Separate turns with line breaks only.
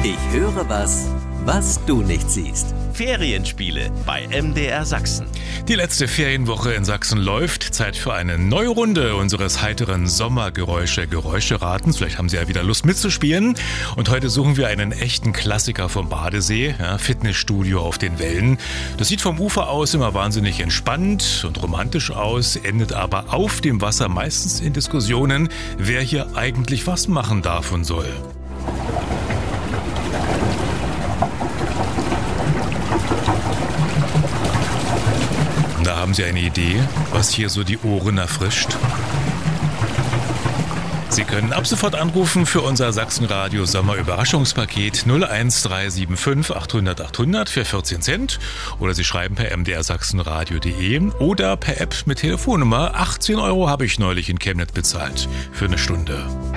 Ich höre was du nicht siehst.
Ferienspiele bei MDR Sachsen.
Die letzte Ferienwoche in Sachsen läuft. Zeit für eine neue Runde unseres heiteren Sommergeräusche-Geräuscheratens. Vielleicht haben Sie ja wieder Lust mitzuspielen. Und heute suchen wir einen echten Klassiker vom Badesee. Ja, Fitnessstudio auf den Wellen. Das sieht vom Ufer aus immer wahnsinnig entspannt und romantisch aus, endet aber auf dem Wasser meistens in Diskussionen, wer hier eigentlich was machen darf und soll. Da haben Sie eine Idee, was hier so die Ohren erfrischt? Sie können ab sofort anrufen für unser Sachsenradio Sommerüberraschungspaket 01375 800 800 für 14 Cent oder Sie schreiben per mdrsachsenradio.de oder per App mit Telefonnummer. 18 € habe ich neulich in Chemnitz bezahlt für eine Stunde.